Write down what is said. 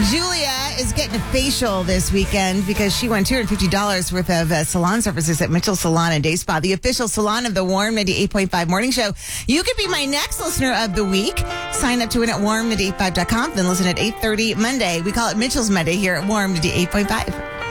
Julia is getting a facial this weekend because she won $250 worth of salon services at Mitchell Salon and Day Spa, the official salon of the Warm 98.5 Morning Show. You could be my next listener of the week. Sign up to win at warm985.com, then listen at 8:30 Monday. We call it Mitchell's Monday here at Warm 98.5.